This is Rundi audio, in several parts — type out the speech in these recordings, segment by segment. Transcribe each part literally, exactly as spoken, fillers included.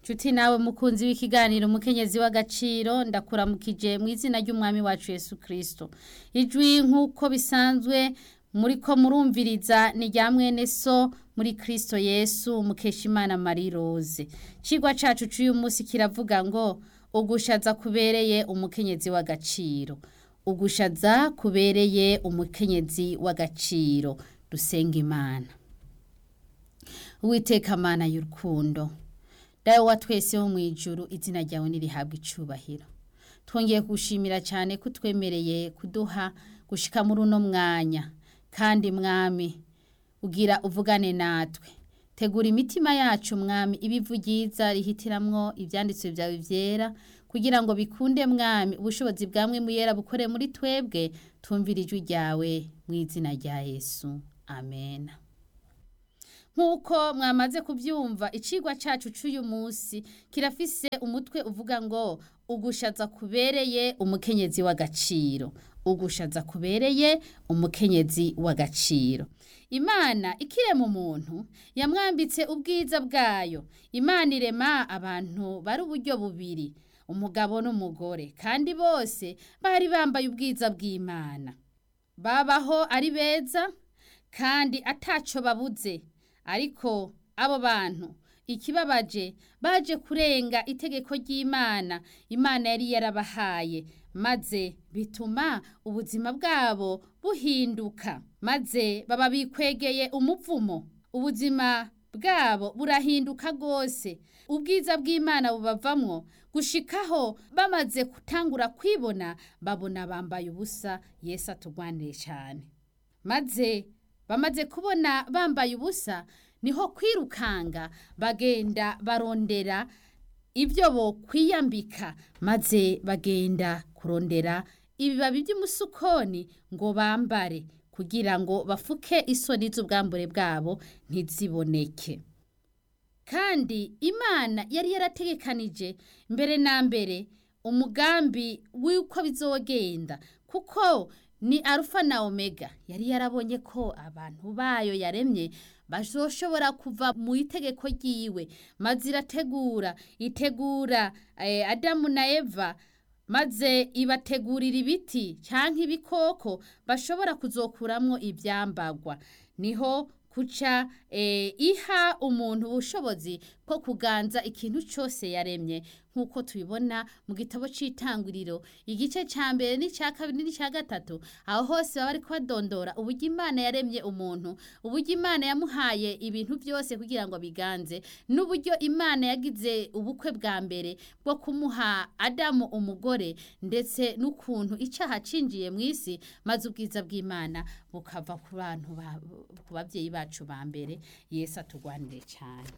Nshuti nawe mukunzi w'ikiganiro umukenyezi w'agaciro ndakuramukije mu izina ry'umwami wacu Yesu Kristo. Ijwi nk'uko bisanzwe muri ko murumviriza ni rya mwene so muri Kristo Yesu Mukeshimana Marie Rose. Cigwa cacu c'uyu munsi kiravuga ngo ugushaza kubereye umukenyezi w'agaciro. Ugushaza kubereye umukenyezi w'agaciro. Dusenga Imana. Uwiteka Mana y'urukundo, dawe wa twese wo mwijuru, izina ryawe nirihabwa icubahiro. Twongeye kugushimira cyane kutwemereye kuduha gushika muri uno mwanya, kandi mwami ugira uvugane natwe. Tegura imitima yacu mwami, ibivugiza rihitiramwo ivyanditswe byawe vyera, kugira ngo bikunde mwami ubushobozi bwamwe muyera bukore muri twebwe, tumvira ijwi ryawe mu izina rya Yesu. Amen. Nkuko mwamaze kubyumva, icigwa cacu c'uyu munsi kirafise umutwe uvuga ngo ugushaza kubereye umukenyezi w'agaciro. Ugushaza kubereye umukenyezi w'agaciro. Imana ikirema umuntu yamwambitse ubwiza bwayo. Imana irema abantu bari uburyo bubiri, umugabo n'umugore, kandi bose bari bambaye ubwiza bw'Imana. Babaho ari beza kandi ataco babuze. Ariko abo bantu ikibabaje baje kurenga itegeko ry'Imana Imana yari yarabahaye, maze bituma ubuzima bwabo buhinduka, maze baba bikwegeye umuvumo. Ubuzima bwabo burahinduka gose, ubwiza bw'Imana bubavamwo, gushikaho bamaze kutangura kwibona babona bambaye ubusa. Yesu atugwanire cyane. Maze bamaze kubona bambaye ubusa, niho kwirukanga bagenda barondera ibyo bo kwiyambika, maze bagenda kurondera ibibabi by'umusukoni ngo bambare, kugira ngo bafuke isoni z'ubwambure bwabo ntiziboneke. Kandi Imana yari yarategekanije mbere na mbere umugambi w'uko bizogenda, kuko ni Alpha na Omega. Yari yarabonye ko abantu bayo yaremye bazoshobora kuva mu itegeko ryiwe, maze irategura itegura eh, Adamu na Eva, maze ibategurira ibiti canke ibikoko bashobora kuzokuramwo ivyambagwa. Niho kuca eh, iha umuntu ubushobozi bwo kuganza ikintu cyose yaremye, nkuko tubibona mu gitabo c'Itanguriro igice ca mbere n'icya kabiri n'icya gatatu. Aho hose bari kwadondora uburyo Imana yaremye umuntu, uburyo Imana yamuhaye ibintu byose kugira ngo biganze, n'uburyo Imana yagize ubukwe bwa mbere bwo kumuha Adamu umugore, ndetse n'ukuntu icaha cinjiye mu isi, maze ubwiza bw'Imana bukava ku bantu ku bavyeyi bacu ba mbere. Yesu atugwanire cyane.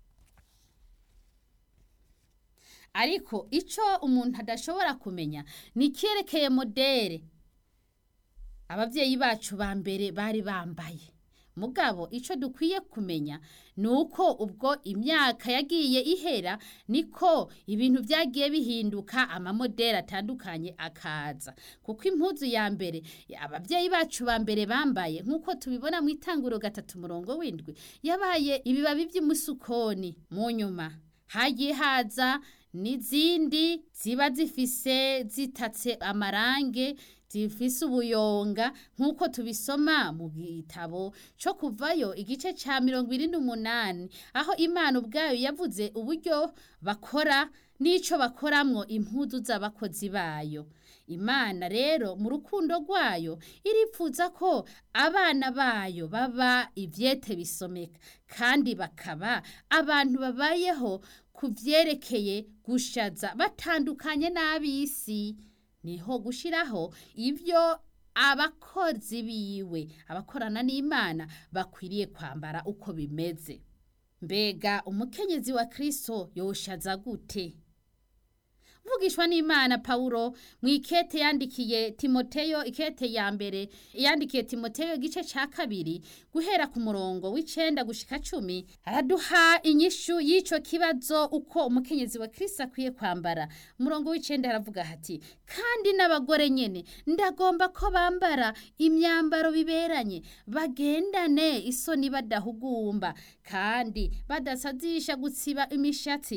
Ariko ico umuntu adashobora kumenya ni cyerekeye modere abavyeyi bacu ba mbere bari bambaye. Mugabo ico dukwiye kumenya nuko ubwo imyaka yagiye ihera, niko ibintu byagiye bihinduka, amamodere atandukanye akaza. Kuko impuzu ya mbere abavyeyi bacu ba mbere bambaye, nkuko tubibona mu Itanguriro gatatu murongo w'indwi, yabaye ibibabi by'umusukoni. Mu nyuma hagiye haza n'izindi ziba zifise zitatse amarange, zifise ubuyonga, nkuko tubisoma mu gitabo cyo Kuvayo igice ca mirongo irindwi n'umunani, aho Imana ubwayo yavuze uburyo bakora n'ico bakoramwo impuzu z'abakozi bayo. Imana rero mu rukundo rwayo iripfuza ko abana bayo baba ivyete bisomeka, kandi bakaba abantu babayeho kuvyerekeye gushaza batandukanye n'abisi. Niho gushiraho ivyo abakozi biwe, abakorana n'Imana bakwiriye kwambara uko bimeze. Mbega umukenyezi wa Kristo yoshaza gute? Mvugishwa n'Imana Paulo mwikete yandikiye Timoteyo, ikete ya mbere yandikiye Timoteyo igice ca kabiri guhera ku murongo w'icenda gushika cumi, araduha inyishu y'ico kibazo uko umukenyezi wa Kristo akwiye kwambara. Umurongo w'icenda aravuga hati: kandi n'abagore nyene ndagomba ko bambara imyambaro biberanye, bagendane isoni badahugumba, kandi badasazisha gutsiba imishatsi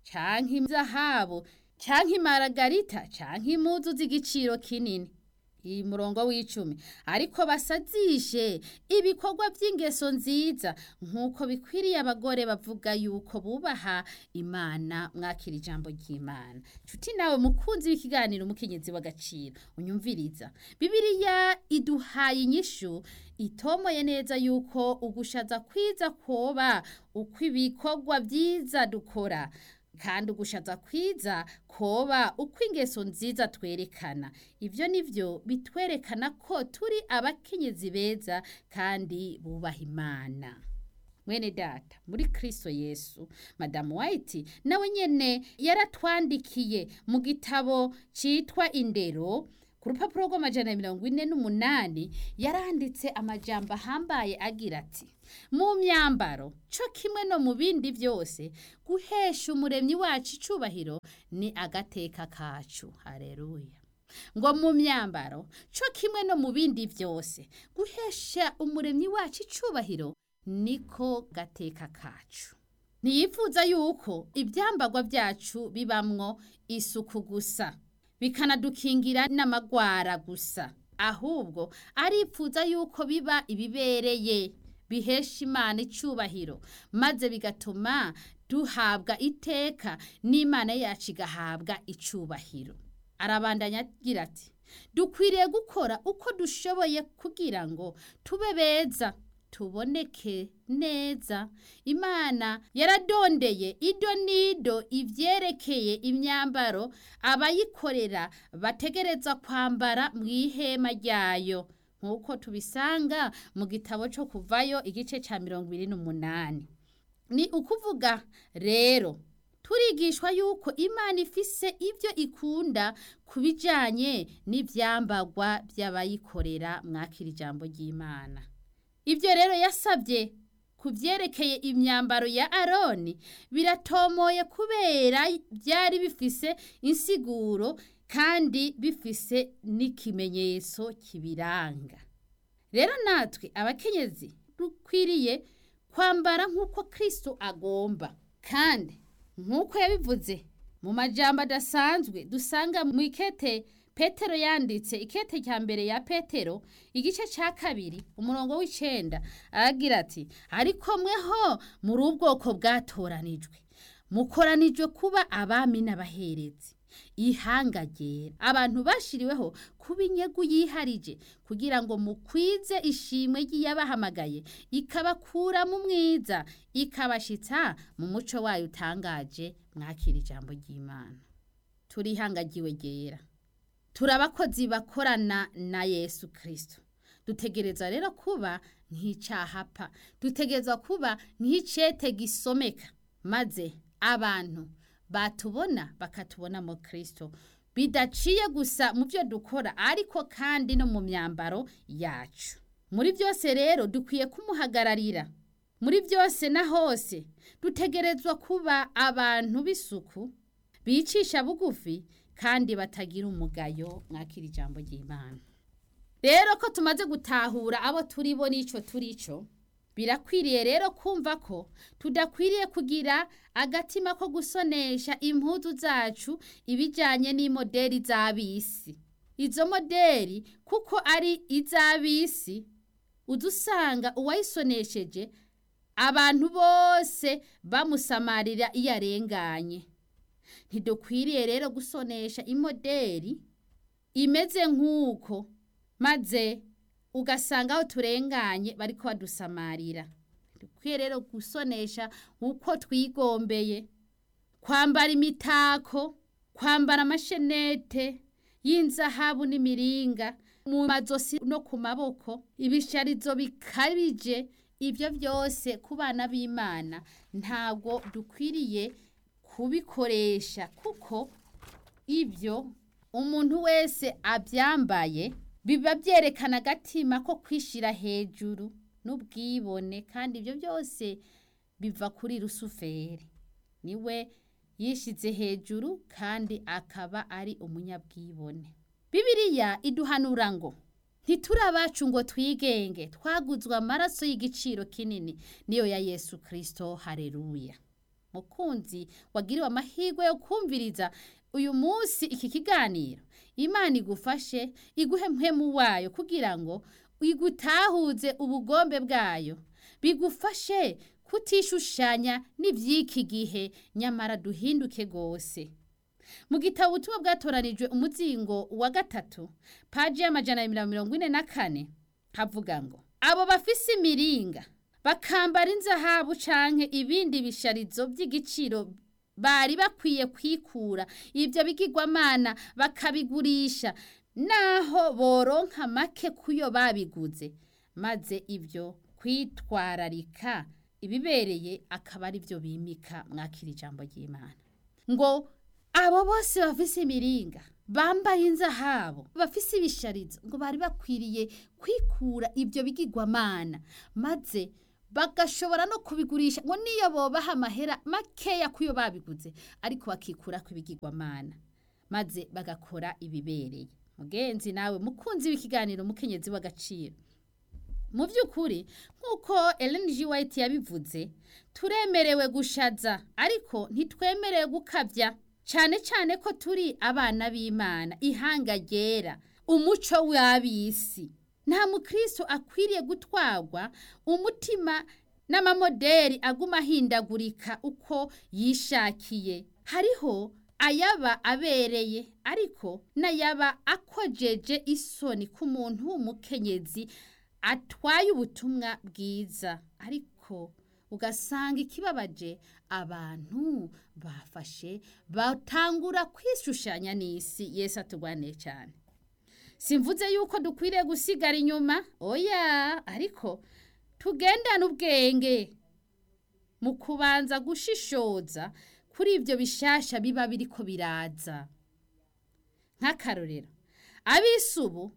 canke izahabu canke imaragarita canke impuzu z'igiciro kinini. Iyi murongo w'icumi, ariko basazishe ibikorwa by'ingeso nziza nk'uko bikwiriye abagore bavuga yuko bubaha Imana. Mwakira ijambo ry'Imana. Nshuti nawe mukunzi w'ikiganiro umukenyezi w'agaciro unyumviriza, Bibiliya iduhaye inyishu itomoye neza yuko ugushaza kwiza koba uko ibikorwa byiza dukora, kandi ugushaza kwiza koba uko ingeso nziza twerekana. Ivyo nivyo bitwerekana ko turi abakenyezi beza kandi bubaha Imana. Mwene data muri Kristo Yesu, Madamu White nawe nyene yaratwandikiye mu gitabo citwa Indero ku rupapuro rw'amajana mirongo ine n'umunani, yaranditse amajambo ahambaye agira ati: mu myambaro co kimwe no mu bindi byose guhesha umuremyi wacu icubahiro ni agateka kacu. Haleluya. Ngo mu myambaro co kimwe no mu bindi byose guhesha umuremyi wacu icubahiro niko gateka kacu. Ntiyifuza yuko ibyambagwa byacu bibamwo isuku gusa bikanadukingira n'amagwara gusa, ahubwo aripfuza yuko biba ibibereye bihesha Imana icubahiro, maze bigatuma duhabwa iteka n'Imana yacu igahabwa icubahiro. Arabandanya agira ati: dukwiriye gukora uko dushoboye kugira ngo tube beza, tuboneke neza. Imana yaradondeye ido nido ivyerekeye imyambaro abayikorera bategereza kwambara mu ihema ryayo, nk'uko tubisanga mu gitabo cyo Kuvayo igice ca mirongo ibiri n'umunani. Ni ukuvuga rero turigishwa yuko Imana ifise ivyo ikunda kubijanye n'ivyambagwa by'abayikorera. Mwakira ijambo ry'Imana. Ivyo rero yasabye kuvyerekeye imyambaro ya Aroni biratomoye kubera byari bifise insiguro kandi bifise n'ikimenyetso kibiranga. Rero natwe abakenyezi dukwiriye kwambara nk'uko Kristo agomba, kandi nk'uko yabivuze mu majambo adasanzwe dusanga mu ikete Petero yanditse, ikete cya mbere ya Petero igice cya kabiri umurongo w'icenda, aragira ati: ariko mweho muri ubwoko bwatoranijwe, mukoranijwe kuba abami n'abaherezi, ihanga ryera, abantu bashiriweho kuba inyegu yiharije, kugira ngo mukwize ishimwe ry'iyabahamagaye ikabakura mu mwiza ikabashitsa mu muco wayo utangaje. Mwakira ijambo ry'Imana. Turi ihangagiwe ryera, turabakozi bakorana na Yesu Kristo. Dutegereza rero kuba nk'icahapa, dutegereza kuba nk'icete gisomeka, maze abantu batubona bakatubona mu Kristo, bidaciye gusa mu byo dukora ariko kandi no mu myambaro yacu. Muri byose rero dukwiye kumuhagararira. Muri byose na hose dutegerezwa kuba abantu b'isuku, bicisha bugufi kandi batagira umugayo. Mwakira ijambo ry'Imana. Rero ko tumaze gutahura abo turi bo n'ico turico, birakwiriye rero kumva ko tudakwiriye kugira agatima ko gusonesha impuzu zacu ibijanye n'imoderi z'abisi. Izo moderi kuko ari iz'abisi, udusanga uwayisonesheje abantu bose bamusamarira iyo arenganye. Ntidukwiriye rero gusonesha imoderi imeze nk'uko, maze ugasanga aho turenganye bariko badusamarira. Dukwiye rero gusonesha uko twigombeye, kwambara imitako, kwambara amashenete y'inzahabu n'imiringa mu mazosi no ku maboko, ibisharizo bikabije. Ibyo byose ku bana b'Imana ntabwo dukwiriye kubikoresha, kuko ibyo umuntu wese abyambaye biba byerekana agatima ko kwishira hejuru n'ubwibone, kandi ibyo byose biva kuri Rusuferi. Niwe yishize hejuru kandi akaba ari umunyabwibone. Bibiliya iduhanura ngo ntituri abacu ngo twigenge, twaguzwe amaraso y'igiciro kinini, niyo ya Yesu Kristo. Haleluya. mukunzi wagiriwe amahirwe yo kumviriza uyu munsi iki kiganiro, Imana igufashe iguhe mpwemu wayo kugira ngo igutahuze ubugombe bwayo, bigufashe kutishushanya n'ivy'iki gihe, nyamara duhinduke gose. Mu gitabo ubutumwa bwatoranijwe umuzingo wa gatatu, paji y'amajana mirongo ine na kane, havuga ngo abo bafise imiringa bakambara inzahabu canke ibindi bisharizo by'igiciro bari bakwiye kwikura ibyo bigirwamana bakabigurisha, naho boronka make kuyo babiguze, maze ibyo kwitwararika ibibereye akaba ari byo bimika. Mwakira ijambo ry'Imana ngo abo bose bafise imiringa bambaye inzahabu bafise ibisharizo ngo bari bakwiriye kwikura ibyo bigirwamana, maze bagashobora no kubigurisha, ngo niyo bobaha amahera makeya kuyo babiguze, ariko bakikura kubigirwamana maze bagakora ibibereye. Mugenzi nawe mukunzi w'ikiganiro mukenyezi w'agaciro, mu by'ukuri nk'uko Ellen G. White yabivuze, turemerewe gushaza ariko ntitwemerewe gukabya, cyane cyane ko turi abana b'Imana, ihanga ryera, umuco w'abisi. Nta mukristo akwiriye gutwarwa umutima n'amamoderi aguma ahindagurika uko yishakiye. Hariho ayaba abereye ariko n'ayaba akojeje isoni ku muntu w'umukenyezi atwaye ubutumwa bwiza, ariko ugasanga ikibabaje abantu bafashe batangura kwishushanya n'isi. Yesu atugwane cyane. Simvuze yuko dukwiriye gusigara inyuma, oya, ariko tugendane ubwenge mu kubanza gushishoza kuri ibyo bishasha biba biriko biraza. Nk'akarorero, abisubu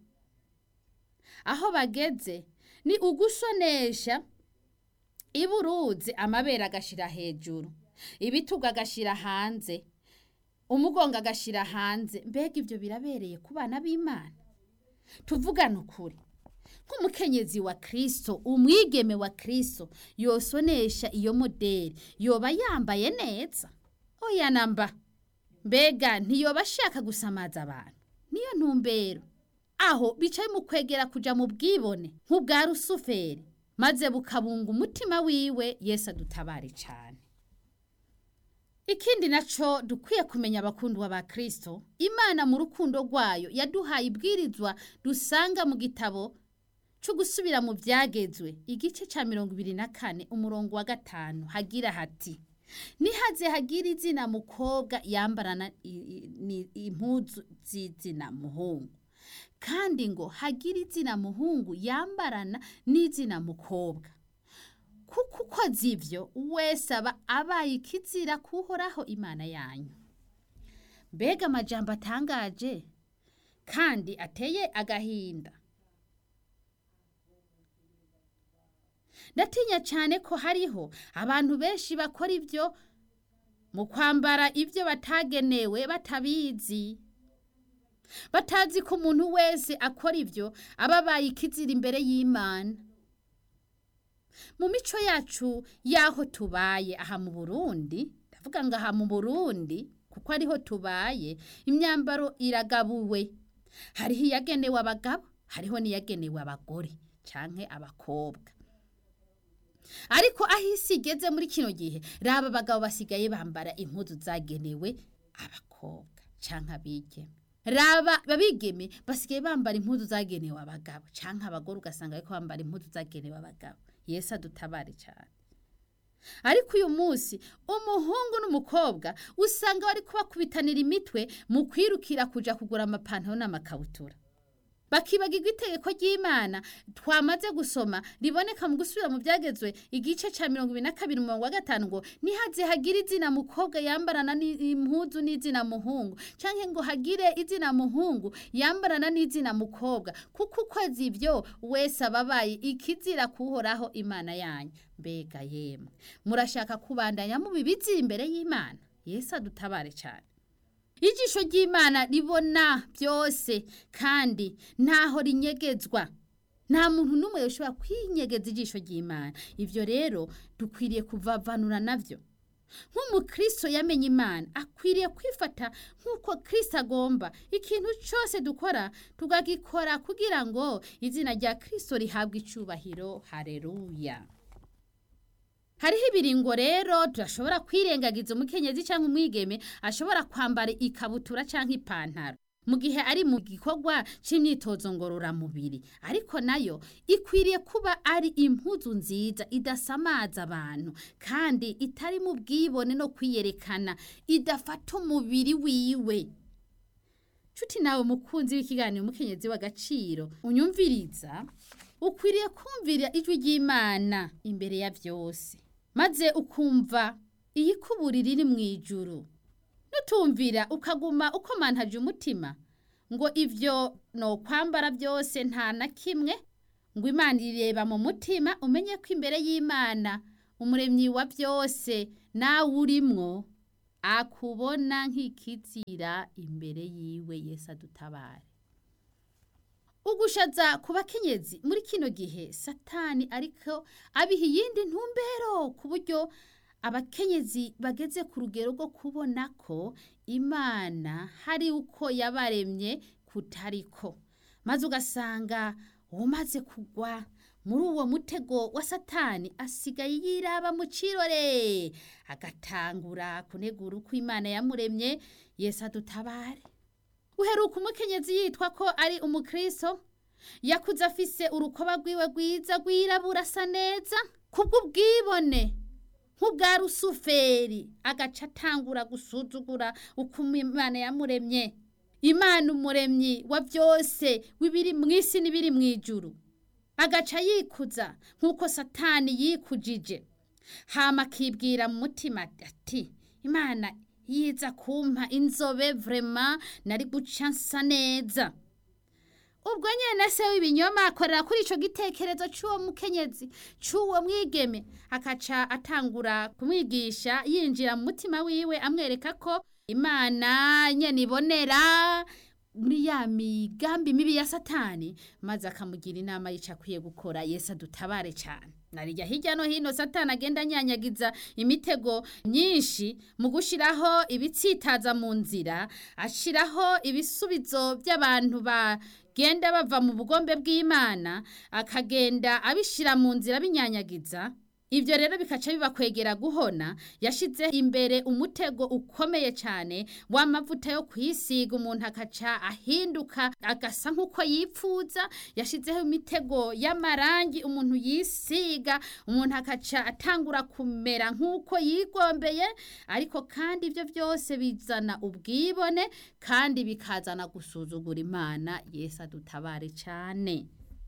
aho bageze ni ugusonesha iburuzi, amabere agashira hejuru, ibitugu agashira hanze, umugongo agashira hanze. Mbega ibyo birabereye ku bana b'Imana? Tuvugana ukuri, nk'umukenyezi wa Kristo, umwigeme wa Kristo yosonesha iyo modeli, yoba yambaye neza? Oya namba. Mbega ntiyoba ashaka gusamaza abantu? Niyo ntumbero. Aho bicaye mu kwegera kuja mu bwibone nk'ubwa Rusuferi, maze bukabunga umutima wiwe. Yesu adutabare cyane. Ikindi naco dukwiye kumenya abakundwa ba Kristo, Imana mu rukundo rwayo yaduhaye ibwirizwa dusanga mu gitabo cyo gusubira mu byagezwe, igice ca mirongo ibiri na kane umurongo wa gatanu, hagira hati: nihaze hagira izina mukobwa yambarana impuzu z'izina muhungu, kandi ngo hagira izina muhungu yambarana n'izina mukobwa, kuko ukoze ivyo wese aba abaye ikizira kuhoraho Imana yanyu. Mbega amajambo atangaje kandi ateye agahinda. Ndatinya cyane ko hariho abantu benshi bakora ivyo mu kwambara ivyo batagenewe, batabizi, batazi ko umuntu wese akora ivyo ababaye ikizira imbere y'Imana. Mu mico yacu yaho tubaye aha mu Burundi, ndavuga ngo aha mu Burundi kuko ariho tubaye, imyambaro iragabuwe. Hariho iyagenewe abagabo, hariho n'iyagenewe abagore canke abakobwa. Ariko ahisi igeze muri kino gihe, raba abagabo basigaye bambara impuzu zagenewe abakobwa canke abigeme. Raba babigeme basigaye bambara impuzu zagenewe abagabo canke abagore, ugasanga ariko bambara impuzu zagenewe abagabo. Yesu adutabare cyane. Ariko uyu munsi umuhungu n'umukobwa usanga bari kubakubitanira imitwe mu kwirukira kuja kugura amapantaro n'amakabutura, bakibagirwa itegeko ry'Imana twamaze gusoma riboneka mu gusubira mu byagezwe igice ca mirongo ibiri na kabiri umurongo wa gatanu, ngo nihaze hagira izina mukobwa yambarana n'impuzu n'izina muhungu, canke ngo hagire izina muhungu yambarana n'izina mukobwa, kuko ukoze ivyo wese ababaye ikizira kuhoraho Imana yanyu. Mbega yemwe, murashaka kubandanya mu bibizi imbere y'Imana? Yesu adutabare cyane. Ijisho ry'Imana ribona byose kandi ntaho rinyegezwa. Nta muntu numwe yoshobora kwinyegeza ijisho ry'Imana. Ivyo rero dukwiriye kuvavanura navyo. nk'umukristo yamenye Imana akwiriye kwifata nk'uko Kristo agomba. Ikintu cyose dukora tugagikora kugira ngo izina rya Kristo rihabwe icubahiro. Haleluya. Hariho ibiringo rero turashobora kwirengagiza umukenyezi cyangwa umwigeme ashobora kwambara ikabutura cyangwa ipantaro mu gihe ari mu gikorwa cy'imyitozo ngororamubiri, ariko nayo ikwiriye kuba ari impuzu nziza idasamaza abantu kandi itari mu bwibone no kwiyerekana, idafata umubiri wiwe. Nshuti nawe mukunzi w'ikiganiro umukenyezi w'agaciro unyumviriza, ukwiriye kumvira ijwi ry'Imana imbere ya byose, maze ukumva iyikuburira iri mu ijuru. Nutumvira ukaguma ukomantaje umutima ngo ivyo no kwambara byose nta na kimwe, ngo Imana ireba mu mutima, umenye ko imbere y'Imana umuremyi wa byose nawe urimwo akubona nk'ikizira imbere yiwe. Yesu adutabare. Ugushaza ku bakenyezi muri kino gihe Satani ariko abiha iyindi ntumbero, ku buryo abakenyezi bageze ku rugero rwo kubona ko Imana hari uko yabaremye kutariko, maze ugasanga umaze kugwa muri uwo mutego wa Satani asigaye yiraba mu cirore, agatangura kunegura uko Imana yamuremye. Yesu adutabare. Uheruka umukenyezi yitwa ko ari umukristo, yakuze afise urukoba rwiwe rwiza rwirabura asa neza kubw'ubwibone nk'ubwa Rusuferi, agaca atangura gusuzugura uko Imana yamuremye. Imana umuremyi wa byose w'ibiri mu isi n'ibiri mu ijuru, agaca yikuza nk'uko Satani yikujije, hama akibwira mu mutima ati Imana yiza kumpa inzobe vrema nari guca nsa neza. Ubwo nyene se w'ibinyoma akorera kuri ico gitekerezo c'uwo mukenyezi, c'uwo mwigeme, akaca atangura kumwigisha yinjira mu mutima wiwe, amwereka ko Imana nyene ibonera muri ya migambi mibi ya Satani, maze akamugira inama yica akwiye gukora. Yesu adutabare cyane. Narijya hirya no hino Satani agenda anyanyagiza imitego myinshi mu gushiraho ibitsitaza mu nzira, ashiraho ibisubizo by'abantu ba genda bava mu bugombe bw'Imana, akagenda abishira mu nzira binyanyagiza. Ivyo rero bikaca bibakwegera guhona. Yashize imbere umutego ukomeye cyane w'amavuta yo kwisiga, umuntu akaca ahinduka agasa nk'uko yipfuza. Yashizeho imitego y'amarangi umuntu yisiga, umuntu akaca atangura kumera nk'uko yigombeye, ariko kandi ivyo byose bizana ubwibone kandi bikazana gusuzugura Imana. Yesu adutabare cyane.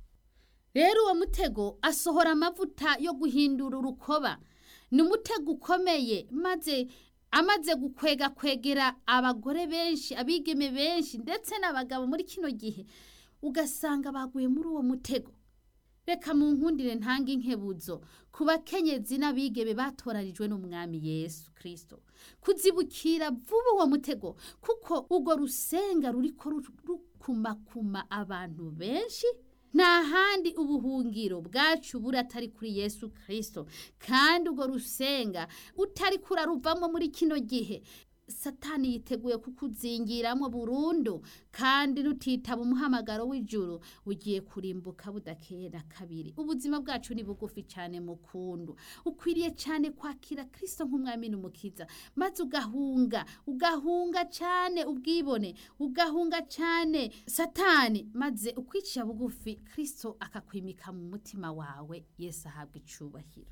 Rero uwo mutego asohora amavuta yo guhindura urukoba, ni umutego ukomeye, maze amaze gukwega kwegera abagore benshi, abigeme benshi ndetse n'abagabo muri kino gihe, ugasanga baguye muri uwo mutego. Reka mu nkundire ntanga inkebuzo ku bakenyezi n'abigeme batoranijwe n'umwami Yesu Kristo kuzibukira vuba uwo mutego, kuko ugo rusenga ruriko rukumakuma abantu benshi. Nta handi ubuhungiro bwacu buratari kuri Yesu Kristo, kandi ugo rusenga utari kuraruvamo muri kino gihe, Satani yiteguye kukuzingiramo burundu, kandi rutitaba umuhamagaro w'ijuru ugiye kurimbuka budakeye na kabiri. Ubuzima bwacu ni bugufi cyane mukundu, ukwiriye cyane kwakira Kristo nk'umwami n'umukiza, maze ugahunga ugahunga cyane ubwibone, ugahunga cyane Satani, maze ukwicisha bugufi Kristo akakwimika mu mutima wawe. Yesu ahabwe icubahiro.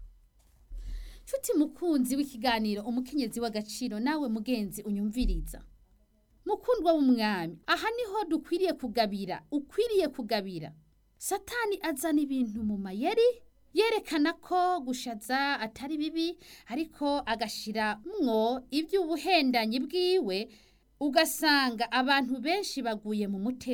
Nshuti mukunzi w'ikiganiro umukenyezi w'agaciro, nawe mugenzi unyumviriza, mukundwa w'umwami, aha niho dukwiriye kugabira, ukwiriye kugabira. Satani azana ibintu mu mayeri, yerekana ko gushaza atari bibi, ariko agashira mwo iby'ubuhendanyi bwiwe, ugasanga abantu benshi baguye mu mutego.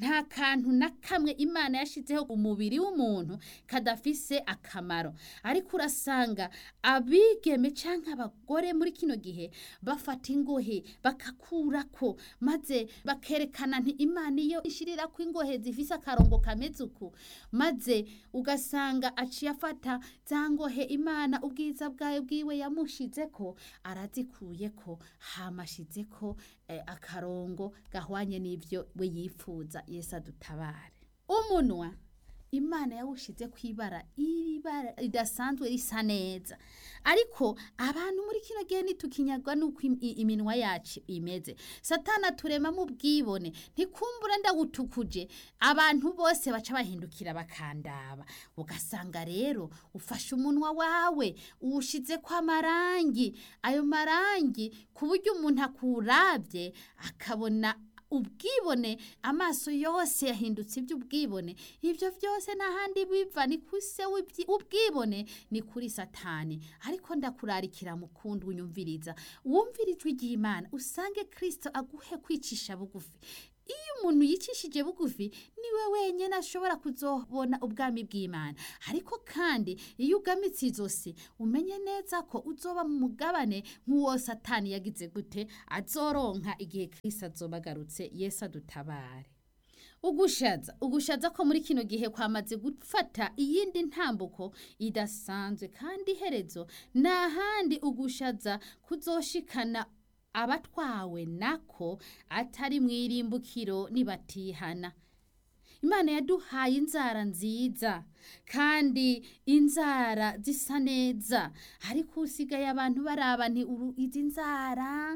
nta kantu na kamwe Imana yashizeho umubiri w'umuntu kadafise akamaro. Ariko urasanga abigeme canke abagore muri kino gihe bafata ingohe bakakurako maze bakerekana nti Imana iyo ishirira ko ingohe zifise akarongo kameze uku, maze ugasanga aciye afata za ngohe Imana ubwiza bwayo bwiwe yamushizeko arazikuyeko hamashizeko eh, akarongo gahwanye n'ivyo we yifuza. Yesu adutabare. Umunwa Imana yawushize kwibara ibara ridasanzwe risa neza, ariko abantu muri kino gihe nitukinyagwa nuko iminwa yacu imeze. Satana turema mu bwibone, ntikumbura ndagutukuje abantu bose baca bahindukira bakandaba, ugasanga rero ufashe umunwa wawe uwushize kwa marangi, ayo marangi kuburyo umuntu akuravye akabona ubwibone, amaso yose yahindutse iby'ubwibone. Ibyo byose nahandi biva ni kuse ubwibone, ni kuri Satani. Ariko ndakurarikira mukundu unyumviriza, wumvirijwe ry'Imana, usange Kristo aguhe kwicisha bugufi. Iyo umuntu yicishije bugufi niwe wenyene ashobora kuzobona ubwami bw'Imana. Ariko kandi iyo ugamitse izosi umenye neza ko uzoba mu mugabane nk'uwo Satani yagize gute azoronka igihe Kristo azobagarutse. Yesu adutabare. Ugushaza ugushaza ko muri kino gihe kwamaze gufata iyindi ntambuko idasanzwe, kandi herezo nahandi ugushaza kuzoshikana abatwawe nako atari mwirimbukiro nibatihana. Imana yaduhaye inzara nziza kandi inzara zisa neza, ariko usigaye abantu baraba nti izi nzara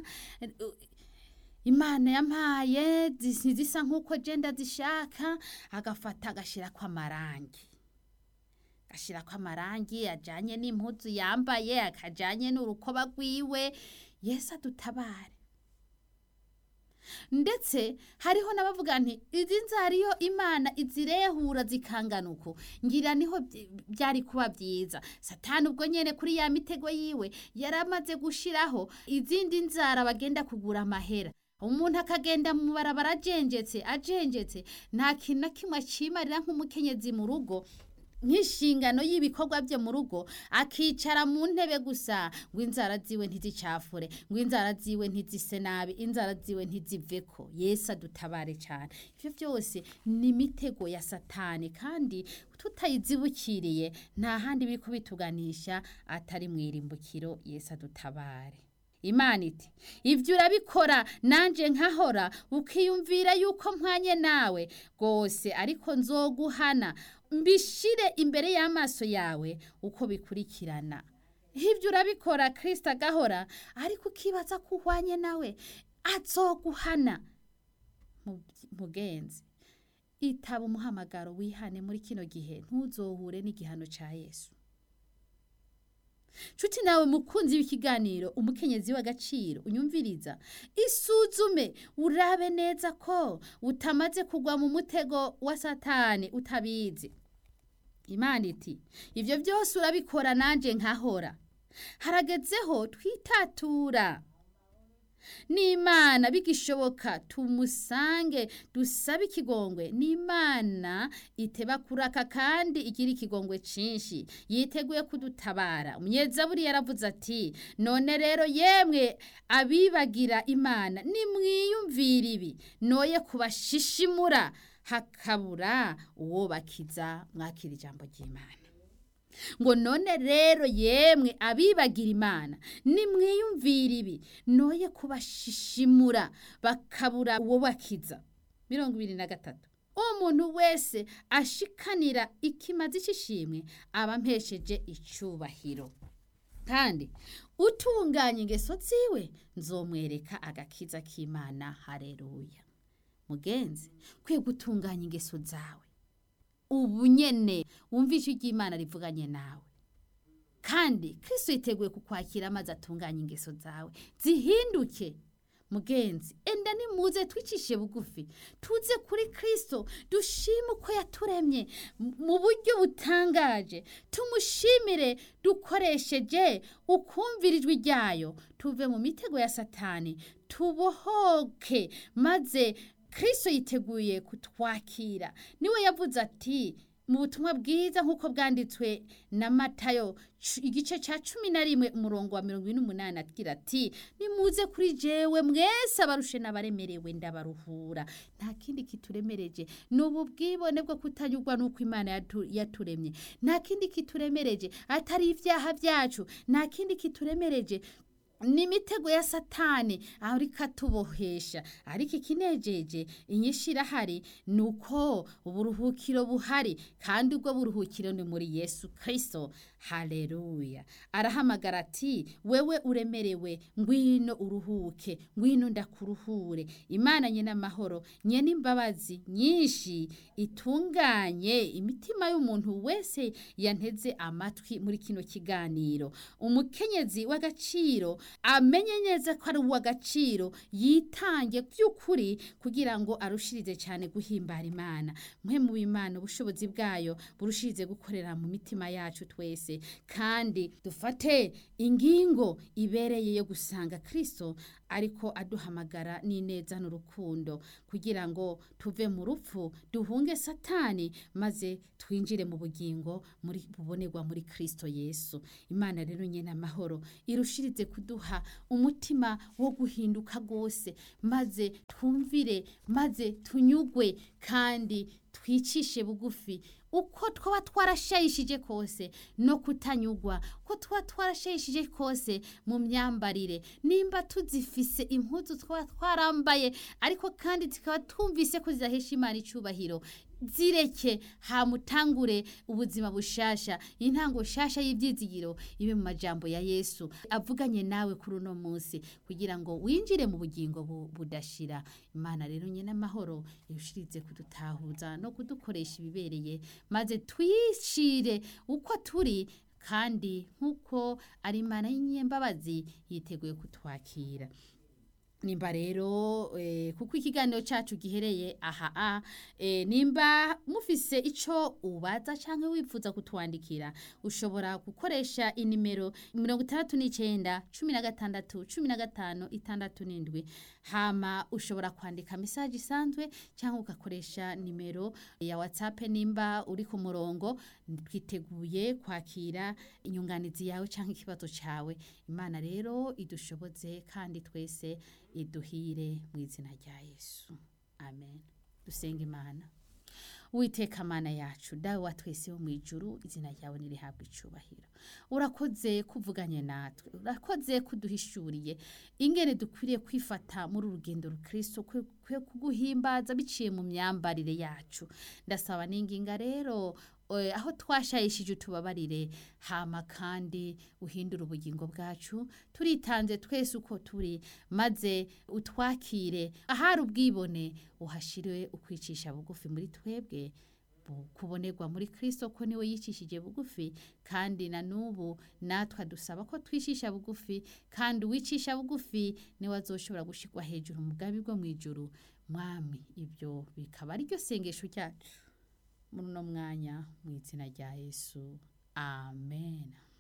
Imana yampaye zisa nkuko jenda zishaka, agafata agashira kwa marangi gashira kwa marangi ajanye n'impuzu yambaye, akajanye n'urukoba rwiwe. Yesu adutabare. Ndetse hariho nabavuga nti izi nzara iyo Imana izirehura zikanganuko ngira niho byari kuba byiza. Satani ubwo nyene kuri ya mitego yiwe yaramaze gushiraho izindi nzara bagenda kugura amahera. Umuntu akagenda mu barabara ajenjetse ajenjetse, nta kintu na kimwe cimarira nk'umukenyezi mu rugo nk'inshingano y'ibikorwa byo mu rugo, akicara mu ntebe gusa ngo inzara ziwe ntizicafure, ngo inzara ziwe ntizise nabi, inzara ziwe ntiziveko. Yesu adutabare cyane. Ivyo byose ni mitego ya Satani, kandi tutayizibukiriye nta handi biko bituganisha atari mwirimbukiro. Yesu adutabare. Imana iti ivyo urabikora nanje nkahora, ukiyumvira yuko mpwanye nawe gose, ariko nzoguhana mbishire imbere y'amaso yawe uko bikurikirana. Ivyo urabikora Kristo agahora, ariko ukibaza ko uhwanye nawe azoguhana. Mugenzi, itaba umuhamagaro wihane muri kino gihe, ntuzohure n'igihano ca Yesu. Chuti nawe mukunzi w'ikiganiro umukenyezi w'agaciro unyumviriza, isuzume urabe neza ko utamaze kugwa mu mutego wa Satani utabizi. Imana iti ivyo byose urabikora nanje nkahora. Haragezeho twitatura n'Imana, bigishoboka tumusange dusabe ikigongwe. n'Imana iteba kuraka kandi igira ikigongwe cinshi, yiteguye kudutabara. Umunyezaburi yaravuze ati none rero yemwe abibagira Imana nimwiyumvira ibi, noye kubashishimura hakabura uwo bakiza. Mwakira ijambo ry'Imana. Ngo none rero yemwe abibagira Imana nimwiyumvira ibi, noye kubashishimura bakabura uwo bakiza. mirongo ibiri na gatatu. Umuntu wese ashikanira ikimazi c'ishimwe aba mpesheje icubahiro, kandi utunganya ingeso ziwe nzomwereka agakiza k'Imana. Haleluya. Mugenzi, kwiye gutunganya ingeso zawe ubu nyene wumvishe iry'Imana rivuganye nawe, kandi Kristo yiteguye kukwakira maze atunganya ingeso zawe zihinduke. Mugenzi, enda nimuze twicishe bugufi tuze kuri Kristo, dushime uko yaturemye mu buryo butangaje, tumushimire dukoresheje ukumvirijwe ryayo, tuve mu mitego ya Satani, tubohoke maze Kristo yiteguye kutwakira. Niwe yavuze ati mu butumwa bwiza nk'uko bwanditswe na Matayo igice cya cumi na rimwe umurongo wa mirongo ine n'umunani agira ati nimuze kuri jewe mwese abarushe n'abaremerewe ndabaruhura. Nta kindi kituremereje n'ubu bwibone bwo kutanyurwa n'uko Imana yatu, yaturemye. Nta kindi kituremereje atari ibyaha byacu. Nta kindi kituremereje ni imitego ya Satani ariko atubohesha. Ariko ikinejeje inyinshi irahari ni uko uburuhukiro buhari, kandi ubwo buruhukiro ni muri Yesu Kristo. Haleluya. Arahamagara ati wewe uremerewe ngwino uruhuke, ngwino ndakuruhure. Imana nyene amahoro, nyene imbabazi nyinshi, itunganye imitima y'umuntu wese yanteze amatwi muri kino kiganiro. Umukenyezi w'agaciro amenye neza ko ari uw'agaciro, yitange by'ukuri kugira ngo arushirize cyane guhimbara Imana. Mwe mu Imana ubushobozi bwayo burushirize gukorera mu mitima yacu twese, kandi dufate ingingo ibereye yo gusanga Kristo ariko aduhamagara n'ineza n'urukundo kugira ngo tuve mu rupfu duhunge Satani maze twinjire mu bugingo muri bubonerwa muri Kristo Yesu. Imana rero nyene amahoro irushirize kuduha umutima wo guhinduka gose, maze twumvire, maze tunyugwe, kandi twicishe bugufi uko twaba twarashayishije kose no kutanyugwa, ko twaba twarashayishije kose mu myambarire. Nimba tuzifise impuzu twaba twarambaye ariko kandi tukaba tumvise ko zidahesha Imana icubahiro, zireke hamutangure ubuzima bushasha, intango shasha y'ibyizigiro ibe mu majambo ya Yesu avuganye nawe kuri uno munsi kugira ngo winjire mu bugingo bu, budashira. Imana rero nyene amahoro yushirize kudutahuza no kudukoresha ibibereye, maze twishire uko turi, kandi nkuko ari Imana y'inyembabazi yiteguye kutwakira. Nimba rero e, kuko ikiganiro cyacu gihereye aha a e, nimba mufise ico ubaza canke wifuza kutwandikira, ushobora gukoresha inimero mirongo itandatu n'icenda cumi na gatandatu cumi na gatanu itandatu n'indwi. Hama ushobora kwandika message isanzwe canke ugakoresha nimero ya WhatsApp nimba uri ku murongo. Twiteguye kwakira inyunganizi yawe canke ikibazo cawe. Imana rero idushoboze kandi twese iduhire mu izina rya Yesu. Amen. Dusenga Imana. Uwiteka Mana yacu, dawe wa twese wo mu ijuru, izina ryawe nirihabwe icubahiro. Urakoze kuvuganye natwe, urakoze kuduhishuriye ingene dukwiriye kwifata muri urugendo rukristo kwe kuguhimbaza biciye mu myambarire yacu. Ndasaba ninginga rero aho twashayishije tubabarire, hama kandi uhindura ubugingo bwacu. Turitanze twese uko turi, maze utwakire ahari ubwibone, uhashire ukwicisha bugufi muri twebwe, kubonerwa muri Kristo ko niwe yicishije bugufi. Kandi na nubu natwe dusaba ko twishisha bugufi, kandi wicisha bugufi niwe azoshobora gushikwa hejuru mu bwami bwo mu ijuru. Mwami, ibyo bikaba ari ryo sengesho ryacu muri uno mwanya mu izina rya Yesu. Amen.